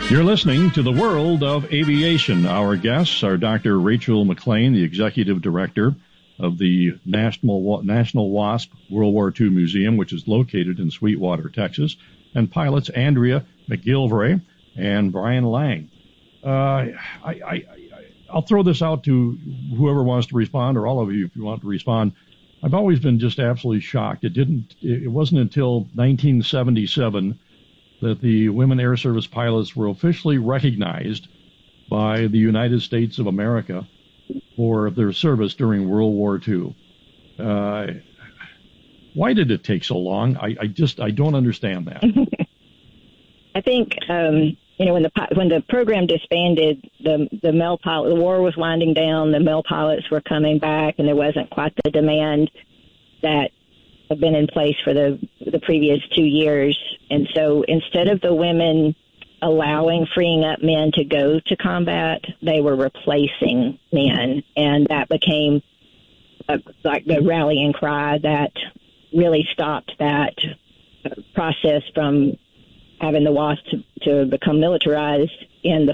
You're listening to the World of Aviation. Our guests are Dr. Rachel McLean, the Executive Director of the National WASP World War II Museum, which is located in Sweetwater, Texas, and pilots Andrea McGilvray and Brian Lang. I'll throw this out to whoever wants to respond, or all of you if you want to respond. I've always been just absolutely shocked. It wasn't until 1977 that the women Air Service pilots were officially recognized by the United States of America for their service during World War II. Why did it take so long? I don't understand that. I think when the program disbanded, the male pilot, the war was winding down, the male pilots were coming back, and there wasn't quite the demand that had been in place for the previous 2 years. And so instead of the women freeing up men to go to combat, they were replacing men. And that became like the rallying cry that really stopped that process from having the WASP to become militarized in the